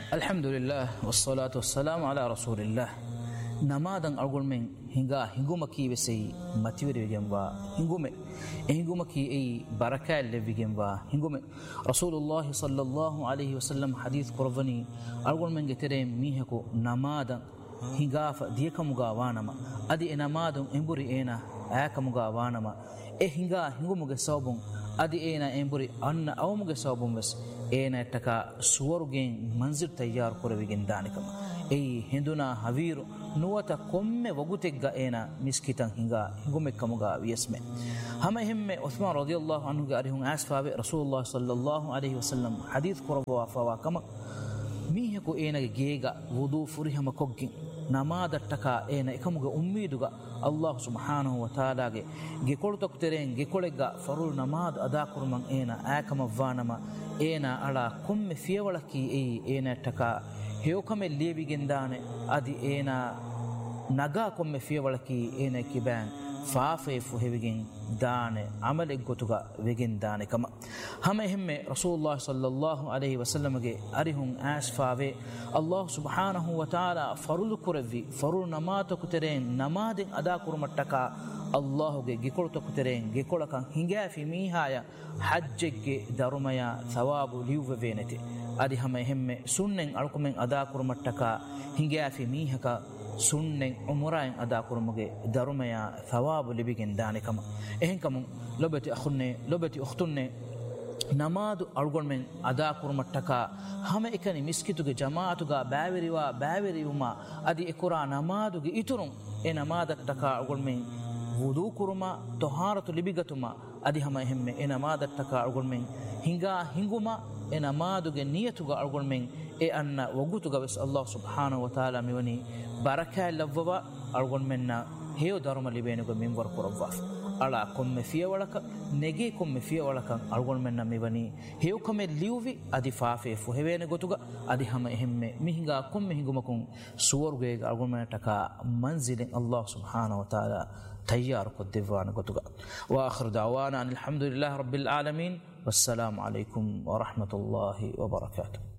الحمد لله والصلاة والسلام على رسول الله. نمادن أقول من هنگومكي بسي ماتيوري جنبا هنگومكي أي بركة اللي في جنبا هنگوم رسول الله صلى الله عليه وسلم حديث قرباني أقول من جترين ميهكو نمادن هنگاف ديكا مغاوانما أدي نمادن إمبوري إينا آكا مغاوانما هنگومك صوبون أدي إينا إمبوري أن أومك صوبون بس إينا تكا سورجين منزل تيار كرويجين دانكما أي هندونا هفيرو نوتا كم وجوتك إينا مسكتان هنگومك كمغا ويسمع هما هم عثمان رضي الله عنه قارئهم أسفا رسول الله صلى الله عليه وسلم حديث قربوا فواكما ميهكو إينا جيغا وضو فريهم كوجين نماذ التكا إينا إكمغا أميدوغا الله سبحانه وتعالى جيكول تكترين جيكولغا فرول نماذ أدا كرمان إينا آكما فانما إينا على كم فيولكي إينا تكا هيوكم اللي بيجندانه أدي إينا نجا كم فيولكي إينا كيبان فافي فهيجين دانه عمل إجتوجا بيجين دانه كما هم رسول الله صلى الله عليه وسلم جي أريهم أسفاوي الله سبحانه وتعالى فرول كرفي فرول نماذ كترين نماذ أدا كرمتكا الله جيكول تكترين جيكول كان هنجا في ميهايا حج دارميا ثواب ليوف فينتي أدي هم سنن أركمن أدا كرمتكا هنجا في ميهكا سنن عمرين أدا كرمجي دارميا ثواب لبيجن دانكما إهنكم لبتي أخني لبتي أختني نماذ أرجل من أدا كرمتكا هم إكني مسكتوجي جماعتوجا باوريوما أدي إكورا نماذوجي إترون نماذ تكا أرجل من وضو كرما طهارة لبيغتما أدي هم نماذ تكا أرجل من هنگوما نماذوجي نيتوجا أرجل من أن وجوتوجا بس الله سبحانه وتعالى ميوني بركة لفوا أرجل منا هيو دارما لبينوجا من وركورفاف على كم فيه ولك نجي كم فيه ولك أرجل منا ميوني هيو كم ليوفي أدي فافي فهوين جوتوجا أدي هم مهنگا كم مهنگومكم سورجي أرجل منا تكا منزل الله سبحانه وتعالى تيار قدوان جوتوجا وآخر دعوانا أن الحمد لله رب العالمين والسلام عليكم ورحمة الله وبركاته.